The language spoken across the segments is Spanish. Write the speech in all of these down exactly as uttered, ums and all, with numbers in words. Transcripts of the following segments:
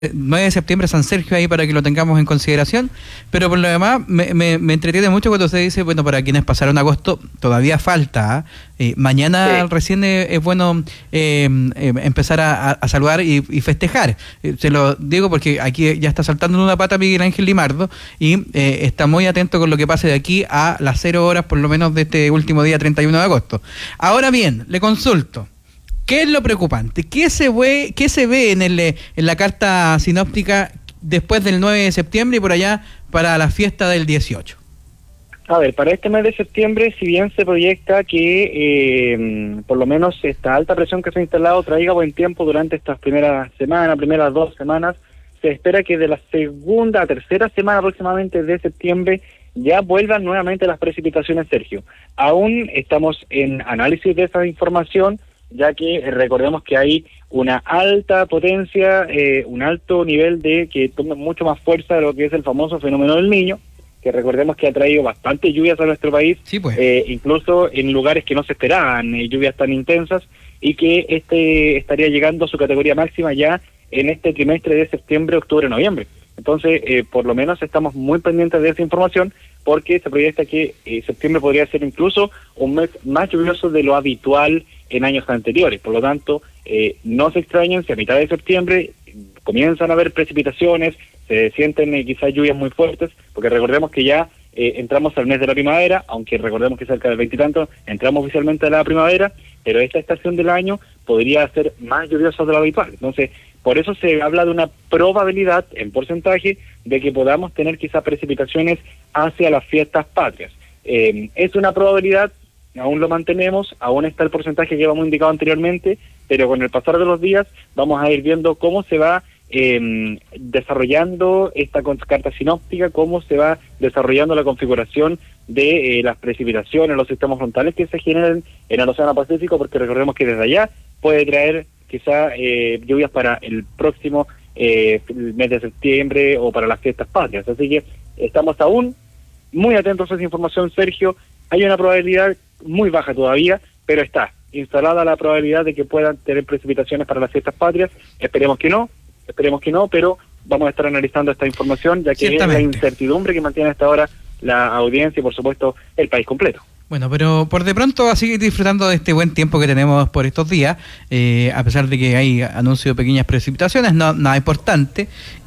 nueve de septiembre San Sergio ahí para que lo tengamos en consideración, pero por lo demás me, me, me entretiene mucho cuando usted dice, bueno, para quienes pasaron agosto todavía falta, eh, mañana sí. recién es, es bueno eh, eh, empezar a, a saludar y, y festejar, eh, se lo digo porque aquí ya está saltando en una pata Miguel Ángel Limardo y eh, está muy atento con lo que pase de aquí a las cero horas por lo menos de este último día treinta y uno de agosto. Ahora bien, le consulto, ¿qué es lo preocupante? ¿Qué se ve, qué se ve en, el, en la carta sinóptica después del nueve de septiembre y por allá para la fiesta del dieciocho? A ver, para este mes de septiembre, si bien se proyecta que eh, por lo menos esta alta presión que se ha instalado traiga buen tiempo durante estas primeras semanas, primeras dos semanas, se espera que de la segunda a tercera semana aproximadamente de septiembre ya vuelvan nuevamente las precipitaciones, Sergio. Aún estamos en análisis de esa información, ya que eh, recordemos que hay una alta potencia, eh, un alto nivel de que toma mucho más fuerza de lo que es el famoso fenómeno del Niño, que recordemos que ha traído bastantes lluvias a nuestro país, sí, pues. eh, incluso en lugares que no se esperaban, eh, lluvias tan intensas, y que este estaría llegando a su categoría máxima ya en este trimestre de septiembre, octubre, noviembre. Entonces, eh, por lo menos estamos muy pendientes de esa información, porque se proyecta que eh, septiembre podría ser incluso un mes más lluvioso de lo habitual en años anteriores. Por lo tanto, eh, no se extrañen si a mitad de septiembre comienzan a haber precipitaciones, se sienten eh, quizás lluvias muy fuertes, porque recordemos que ya eh, entramos al mes de la primavera, aunque recordemos que cerca del veintitantos entramos oficialmente a la primavera, pero esta estación del año podría ser más lluviosa de lo habitual. Entonces, por eso se habla de una probabilidad en porcentaje de que podamos tener quizás precipitaciones hacia las fiestas patrias. Eh, es una probabilidad, aún lo mantenemos, aún está el porcentaje que hemos indicado anteriormente, pero con el pasar de los días vamos a ir viendo cómo se va eh, desarrollando esta carta sinóptica, cómo se va desarrollando la configuración de eh, las precipitaciones, los sistemas frontales que se generan en el Océano Pacífico, porque recordemos que desde allá puede traer quizá eh, lluvias para el próximo eh, mes de septiembre o para las fiestas patrias. Así que estamos aún muy atentos a esa información, Sergio. Hay una probabilidad muy baja todavía, pero está instalada la probabilidad de que puedan tener precipitaciones para las fiestas patrias. Esperemos que no, esperemos que no, pero vamos a estar analizando esta información, ya que es la incertidumbre que mantiene hasta ahora la audiencia y, por supuesto, el país completo. Bueno, pero por de pronto a seguir disfrutando de este buen tiempo que tenemos por estos días, eh, a pesar de que hay anuncio de pequeñas precipitaciones, no nada importante,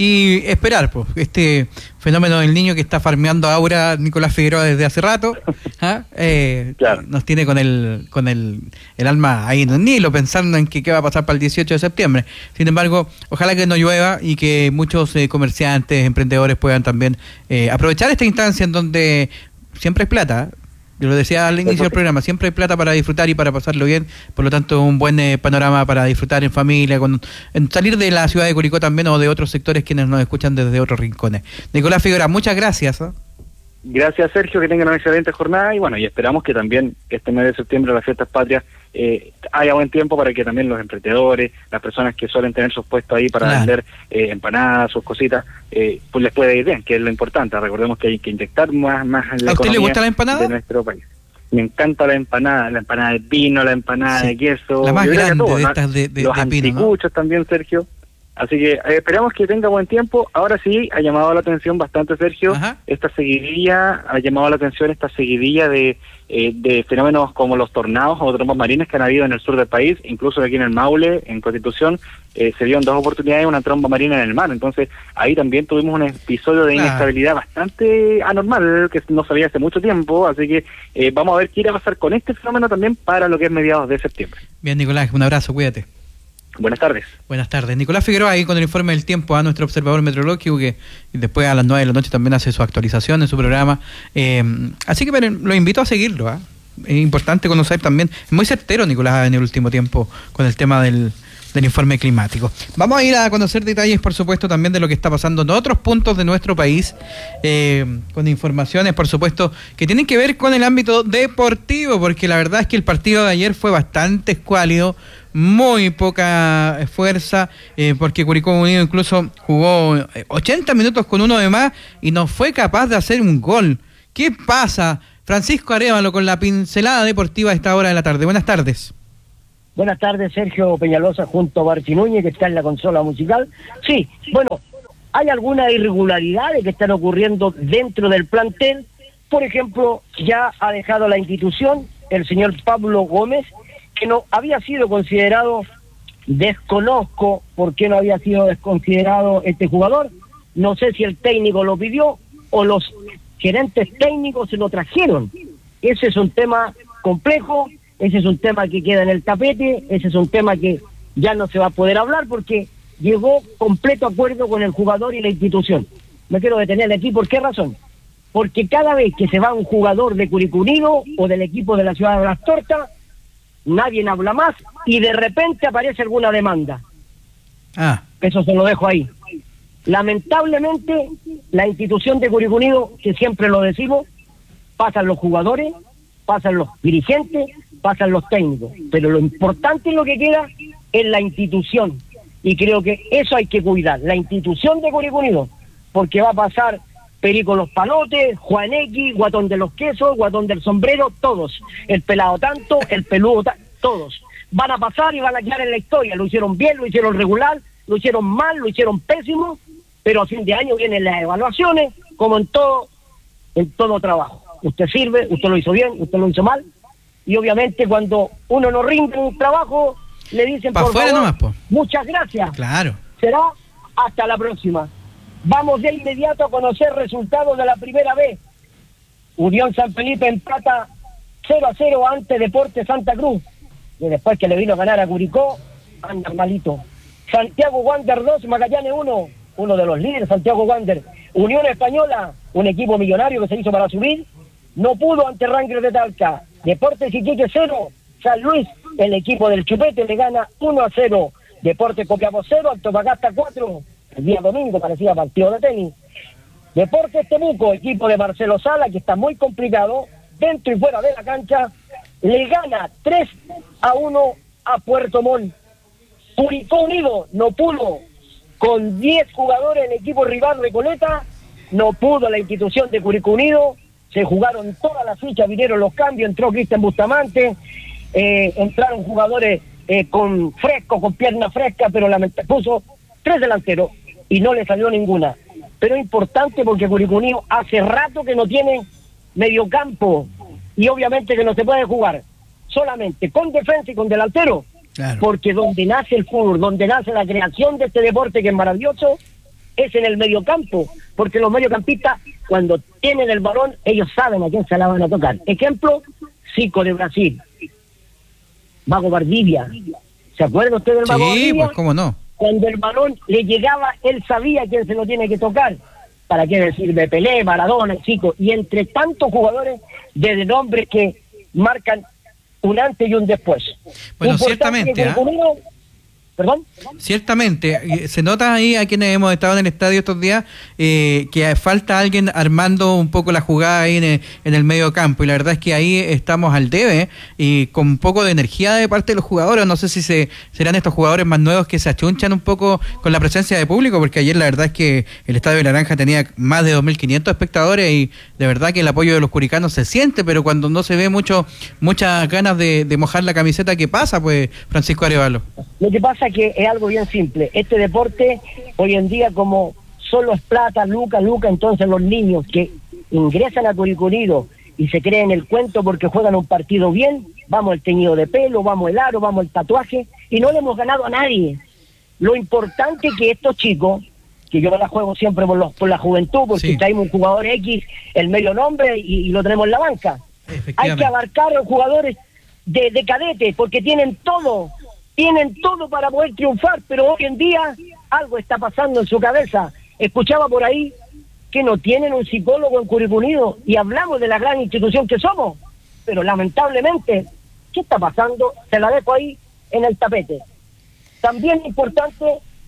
y esperar, pues, este fenómeno del Niño que está farmeando ahora Nicolás Figueroa desde hace rato, ¿ah? eh, claro. nos tiene con el con el, el alma ahí en el Nilo, pensando en que qué va a pasar para el dieciocho de septiembre. Sin embargo, ojalá que no llueva y que muchos eh, comerciantes, emprendedores puedan también eh, aprovechar esta instancia en donde siempre hay plata. Yo lo decía al inicio del programa, siempre hay plata para disfrutar y para pasarlo bien, por lo tanto un buen eh, panorama para disfrutar en familia, con, en salir de la ciudad de Curicó también o de otros sectores quienes nos escuchan desde otros rincones. Nicolás Figueroa, muchas gracias. ¿eh? Gracias, Sergio, que tengan una excelente jornada y bueno, y esperamos que también este mes de septiembre las fiestas patrias eh, haya buen tiempo para que también los emprendedores, las personas que suelen tener sus puestos ahí para claro. vender eh, empanadas, sus cositas, eh, pues les puede ir bien, que es lo importante. Recordemos que hay que inyectar más, más en la ¿A usted le gusta la empanada? De nuestro país. Me encanta la empanada, la empanada de pino, la empanada sí. de queso. La más grande todo, de ¿no? estas de, de, los de pino, anticuchos, ¿no? También, Sergio. Así que eh, esperamos que tenga buen tiempo. Ahora sí, ha llamado la atención bastante, Sergio, Ajá. esta seguidilla, ha llamado la atención esta seguidilla de eh, de fenómenos como los tornados o trombas marinas que han habido en el sur del país, incluso aquí en el Maule, en Constitución, eh, se dio en dos oportunidades una tromba marina en el mar. Entonces, ahí también tuvimos un episodio de inestabilidad ah. bastante anormal, que no se veía hace mucho tiempo, así que eh, vamos a ver qué irá a pasar con este fenómeno también para lo que es mediados de septiembre. Bien, Nicolás, un abrazo, cuídate. Buenas tardes. Buenas tardes. Nicolás Figueroa ahí con el informe del tiempo a nuestro observador meteorológico que después a las nueve de la noche también hace su actualización en su programa. Eh, así que bueno, lo invito a seguirlo. ¿eh? Es importante conocer también. Es muy certero Nicolás en el último tiempo con el tema del, del informe climático. Vamos a ir a conocer detalles, por supuesto, también de lo que está pasando en otros puntos de nuestro país, eh, con informaciones, por supuesto, que tienen que ver con el ámbito deportivo, porque la verdad es que el partido de ayer fue bastante escuálido, muy poca fuerza, eh, porque Curicó Unido incluso jugó ochenta minutos con uno de más y no fue capaz de hacer un gol. ¿Qué pasa? Francisco Arévalo con la pincelada deportiva a esta hora de la tarde. Buenas tardes. Buenas tardes, Sergio Peñalosa junto a Barchi Núñez, que está en la consola musical. Sí, bueno, hay algunas irregularidades que están ocurriendo dentro del plantel. Por ejemplo, ya ha dejado la institución el señor Pablo Gómez, que no había sido considerado, desconozco por qué no había sido desconsiderado este jugador. No sé si el técnico lo pidió o los gerentes técnicos se lo trajeron. Ese es un tema complejo, ese es un tema que queda en el tapete, ese es un tema que ya no se va a poder hablar porque llegó completo acuerdo con el jugador y la institución. Me quiero detener aquí, ¿por qué razón? Porque cada vez que se va un jugador de Curicó Unido o del equipo de la Ciudad de las Tortas, nadie habla más y de repente aparece alguna demanda. Ah. Eso se lo dejo ahí. Lamentablemente, la institución de Curicó Unido, que siempre lo decimos, pasan los jugadores, pasan los dirigentes, pasan los técnicos, pero lo importante en lo que queda es la institución, y creo que eso hay que cuidar, la institución de Curicó Unido, porque va a pasar Perico Los Palotes, Juan X, Guatón de los Quesos, Guatón del Sombrero, todos, el pelado tanto, el peludo tanto, todos, van a pasar y van a quedar en la historia. Lo hicieron bien, lo hicieron regular, lo hicieron mal, lo hicieron pésimo, pero a fin de año vienen las evaluaciones, como en todo, en todo trabajo. Usted sirve, usted lo hizo bien, usted lo hizo mal, y obviamente cuando uno no rinde un trabajo, le dicen pa por fuera favor, nomás, po. Muchas gracias. Claro. Será hasta la próxima. Vamos de inmediato a conocer resultados de la primera vez. Unión San Felipe empata cero a cero ante Deportes Santa Cruz, y después que le vino a ganar a Curicó, anda malito. Santiago Wander dos, Magallanes uno, uno de los líderes, Santiago Wander. Unión Española, un equipo millonario que se hizo para subir, no pudo ante Rangers de Talca. Deportes Iquique cero, San Luis, el equipo del Chupete, le gana uno a cero. Deportes Copiapó cero, Antofagasta cuatro, el día domingo parecía partido de tenis. Deportes Temuco, equipo de Marcelo Sala, que está muy complicado, dentro y fuera de la cancha, le gana tres a uno a Puerto Montt. Curicó Unido no pudo, con diez jugadores en equipo rival Recoleta, no pudo la institución de Curicó Unido, se jugaron todas las fichas, vinieron los cambios, entró Cristian Bustamante, eh, entraron jugadores eh, con fresco, con pierna fresca, pero lamentablemente puso tres delanteros y no le salió ninguna. Pero es importante porque Curicó Unido hace rato que no tiene mediocampo y obviamente que no se puede jugar solamente con defensa y con delantero, claro. Porque donde nace el fútbol, donde nace la creación de este deporte que es maravilloso, es en el mediocampo, porque los mediocampistas cuando tienen el balón ellos saben a quién se la van a tocar. Ejemplo, Zico de Brasil, Mago Valdivia, ¿se acuerdan ustedes del Mago Sí, Valdivia? pues cómo no. Cuando el balón le llegaba, él sabía quién se lo tiene que tocar. ¿Para qué decir de Pelé, Maradona, Zico? Y entre tantos jugadores de nombres que marcan un antes y un después. Bueno, importante ciertamente, que ¿ah? Unido, ¿Perdón? Ciertamente, se nota ahí a quienes hemos estado en el estadio estos días eh, que falta alguien armando un poco la jugada ahí en el, en el medio campo, y la verdad es que ahí estamos al debe y con un poco de energía de parte de los jugadores. No sé si se serán estos jugadores más nuevos que se achunchan un poco con la presencia de público, porque ayer la verdad es que el Estadio de Naranja tenía más de dos mil quinientos espectadores y de verdad que el apoyo de los curicanos se siente, pero cuando no se ve mucho muchas ganas de, de mojar la camiseta, ¿qué pasa, pues, Francisco Arevalo? Lo que pasa es que es algo bien simple. Este deporte hoy en día, como solo es plata, Luca, Luca, entonces los niños que ingresan a Curicó Unido y se creen el cuento porque juegan un partido bien, vamos el teñido de pelo, vamos el aro, vamos el tatuaje, y no le hemos ganado a nadie. Lo importante es que estos chicos, que yo me la juego siempre por, los, por la juventud, porque sí. Traemos un jugador X, el medio nombre, y, y lo tenemos en la banca. Hay que abarcar a los jugadores de, de cadete, porque tienen todo, tienen todo para poder triunfar, pero hoy en día algo está pasando en su cabeza. Escuchaba por ahí que no tienen un psicólogo en Curicó Unido, y hablamos de la gran institución que somos, pero lamentablemente, ¿qué está pasando? Se la dejo ahí en el tapete. También importante,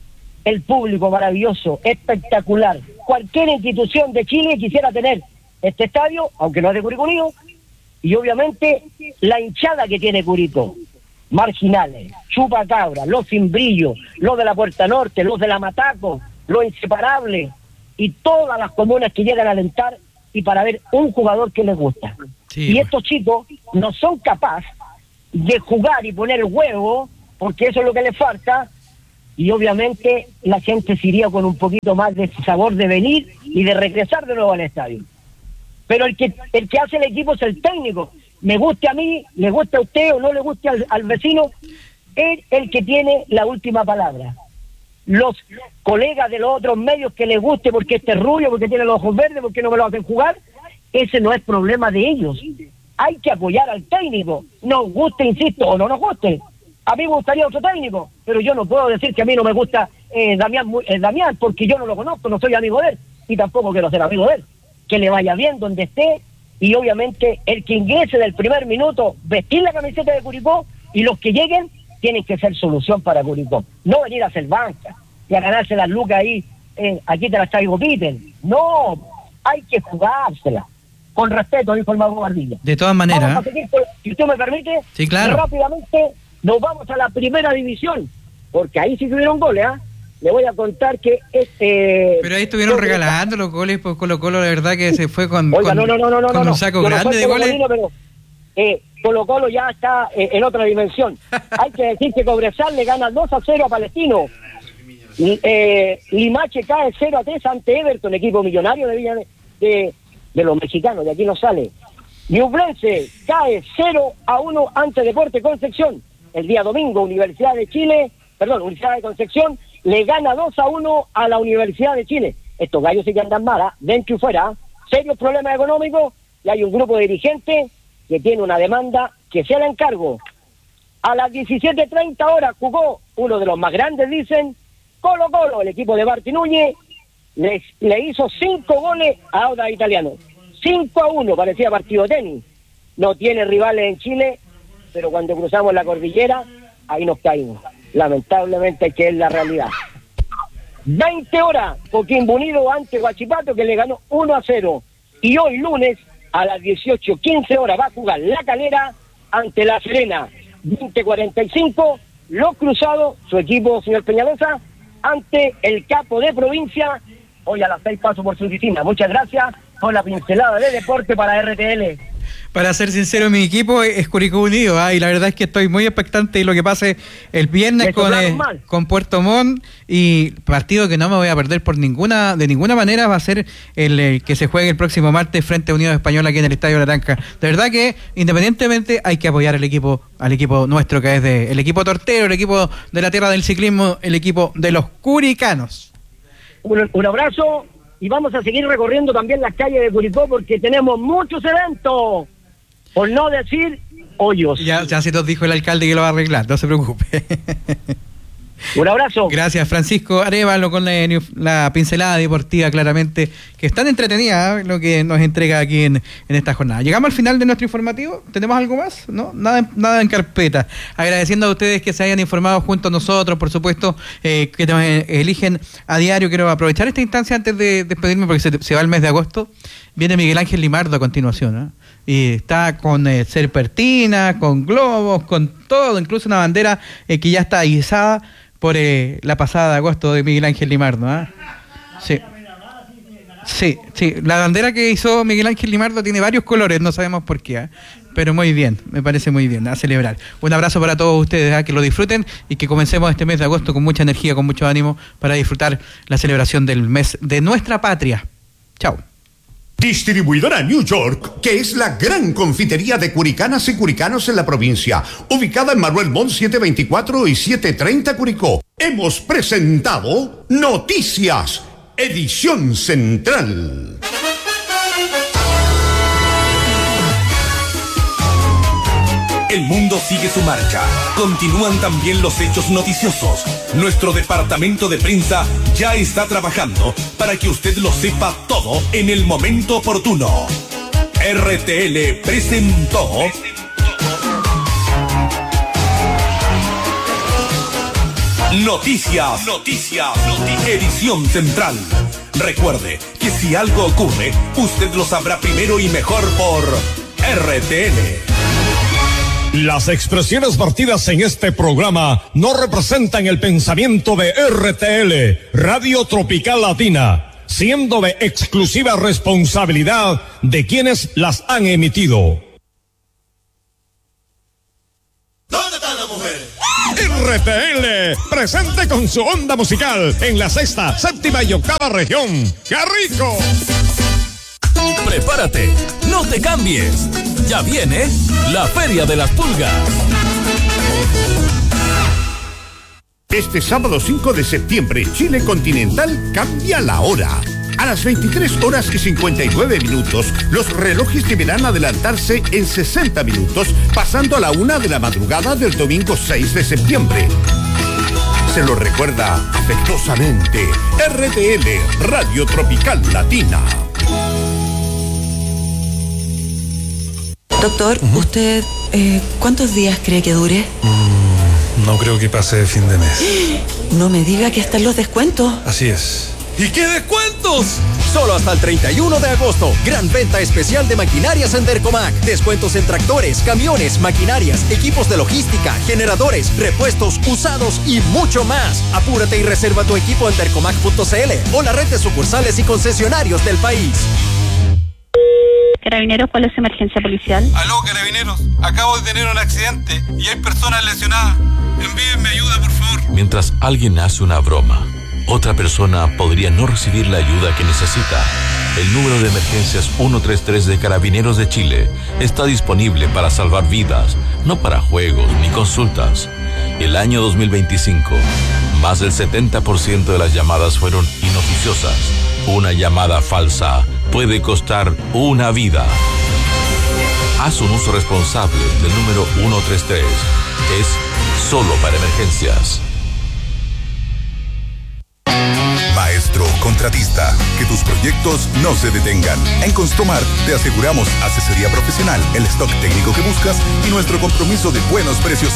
el público maravilloso, espectacular. Cualquier institución de Chile quisiera tener este estadio, aunque no es de Curicó Unido, y obviamente la hinchada que tiene Curicó. Marginales, Chupacabra, los Sin Brillo, los de la Puerta Norte, los de la Mataco, los Inseparables, y todas las comunas que llegan a alentar y para ver un jugador que les gusta. Sí. Y estos chicos no son capaces de jugar y poner huevo, porque eso es lo que le falta, y obviamente la gente se iría con un poquito más de sabor de venir y de regresar de nuevo al estadio. Pero el que el que hace el equipo es el técnico. Me guste a mí, le guste a usted o no le guste al, al vecino, es el que tiene la última palabra. Los colegas de los otros medios que les guste porque este es rubio, porque tiene los ojos verdes, porque no me lo hacen jugar, ese no es problema de ellos. Hay que apoyar al técnico, nos guste, insisto, o no nos guste. A mí me gustaría otro técnico, pero yo no puedo decir que a mí no me gusta eh, Damián, eh, Damián, porque yo no lo conozco, no soy amigo de él, y tampoco quiero ser amigo de él. Que le vaya bien donde esté, y obviamente el que ingrese del primer minuto, vestir la camiseta de Curicó, y los que lleguen tienen que ser solución para Curicó. No venir a hacer banca y a ganarse las lucas ahí, eh, aquí te las traigo Peter. No, hay que jugársela. Con respeto, dijo el Mago Bardilla. De todas maneras. Vamos a seguir, si usted me permite, sí, claro. Rápidamente nos vamos a la primera división, porque ahí sí tuvieron goles, ¿ah? ¿eh? Le voy a contar que este... Pero ahí estuvieron regalando los goles por Colo Colo, la verdad que se fue con, Oiga, con, no, no, no, no, con no, un saco no, grande no de goles. Molino, pero, eh, Colo Colo ya está eh, en otra dimensión. Hay que decir que Cobresal le gana dos a cero a Palestino. Eh, Limache cae cero a tres ante Everton, equipo millonario de, Villa de, de, de los mexicanos, de aquí no sale. Ñublense cae cero a uno ante Deporte Concepción. El día domingo, Universidad de Chile, perdón, Universidad de Concepción le gana dos a uno a la Universidad de Chile. Estos gallos sí que andan mal, ¿eh? Dentro y fuera, serios problemas económicos, y hay un grupo de dirigentes que tiene una demanda que se la encargo. A las diecisiete treinta horas jugó uno de los más grandes, dicen, Colo Colo, el equipo de Barty Núñez, les, le hizo cinco goles a Audax Italiano. cinco a uno, parecía partido de tenis. No tiene rivales en Chile, pero cuando cruzamos la cordillera, ahí nos caímos. Lamentablemente que es la realidad. veinte horas, Coquimbo Unido ante Huachipato, que le ganó uno a cero. Y hoy lunes, a las dieciocho quince horas, va a jugar La Calera ante La Serena. veinte cuarenta y cinco, Los Cruzados, su equipo, señor Peñalosa, ante el capo de provincia. Hoy a las seis paso por su oficina. Muchas gracias por la pincelada de deporte para R T L. Para ser sincero, mi equipo es Curicó Unido, ¿eh? Y la verdad es que estoy muy expectante de lo que pase el viernes con, eh, con Puerto Montt, y partido que no me voy a perder por ninguna de ninguna manera va a ser el, el que se juegue el próximo martes frente a Unión Española aquí en el Estadio Naranja. De verdad que independientemente hay que apoyar al equipo, al equipo nuestro, que es de, el equipo tortero, el equipo de la tierra del ciclismo, el equipo de los curicanos. Un, un abrazo, y vamos a seguir recorriendo también las calles de Curicó porque tenemos muchos eventos. Por no decir hoyos. Ya, ya se nos dijo el alcalde que lo va a arreglar, no se preocupe. Un abrazo. Gracias, Francisco Arévalo, con la, la pincelada deportiva, claramente, que es tan entretenida, ¿eh? Lo que nos entrega aquí en, en esta jornada. Llegamos al final de nuestro informativo. ¿Tenemos algo más? No, nada, nada en carpeta. Agradeciendo a ustedes que se hayan informado junto a nosotros, por supuesto, eh, que nos eligen a diario. Quiero aprovechar esta instancia antes de despedirme, porque se, se va el mes de agosto. Viene Miguel Ángel Limardo a continuación, ¿eh? Y está con eh, serpentina, con globos, con todo, incluso una bandera eh, que ya está izada por eh, la pasada de agosto de Miguel Ángel Limardo, ¿eh? Sí. Sí, sí, la bandera que hizo Miguel Ángel Limardo tiene varios colores, no sabemos por qué, ¿eh? Pero muy bien, me parece muy bien, a celebrar. Un abrazo para todos ustedes, ¿eh? Que lo disfruten y que comencemos este mes de agosto con mucha energía, con mucho ánimo para disfrutar la celebración del mes de nuestra patria. Chao. Distribuidora New York, que es la gran confitería de curicanas y curicanos en la provincia, ubicada en Manuel Montt setecientos veinticuatro y setecientos treinta Curicó. Hemos presentado Noticias, edición central. El mundo sigue su marcha. Continúan también los hechos noticiosos. Nuestro departamento de prensa ya está trabajando para que usted lo sepa todo en el momento oportuno. R T L presentó Noticias, Noticias, Noticias, edición central. Recuerde que si algo ocurre, usted lo sabrá primero y mejor por R T L. Las expresiones vertidas en este programa no representan el pensamiento de R T L, Radio Tropical Latina, siendo de exclusiva responsabilidad de quienes las han emitido. ¿Dónde están las mujeres? R T L, presente con su onda musical en la sexta, séptima y octava región. ¡Qué rico! Prepárate, no te cambies. Ya viene la Feria de las Pulgas. Este sábado cinco de septiembre, Chile Continental cambia la hora. A las veintitrés horas y cincuenta y nueve minutos, los relojes deberán adelantarse en sesenta minutos, pasando a la una de la madrugada del domingo seis de septiembre. Se lo recuerda afectuosamente R T L, Radio Tropical Latina. Doctor, uh-huh. ¿usted eh, cuántos días cree que dure? Mm, no creo que pase de fin de mes. No me diga que están los descuentos. Así es. ¿Y qué descuentos? Solo hasta el treinta y uno de agosto. Gran venta especial de maquinarias en Dercomac. Descuentos en tractores, camiones, maquinarias, equipos de logística, generadores, repuestos, usados y mucho más. Apúrate y reserva tu equipo en dercomac punto c l o la red de sucursales y concesionarios del país. Carabineros, ¿cuál es su emergencia policial? Aló, Carabineros. Acabo de tener un accidente y hay personas lesionadas. Envíenme ayuda, por favor. Mientras alguien hace una broma, otra persona podría no recibir la ayuda que necesita. El número de emergencias ciento treinta y tres de Carabineros de Chile está disponible para salvar vidas, no para juegos ni consultas. El año dos mil veinticinco, más del setenta por ciento de las llamadas fueron inoficiosas. Una llamada falsa puede costar una vida. Haz un uso responsable del número ciento treinta y tres. Es solo para emergencias. Maestro contratista, que tus proyectos no se detengan. En Construmart te aseguramos asesoría profesional, el stock técnico que buscas y nuestro compromiso de buenos precios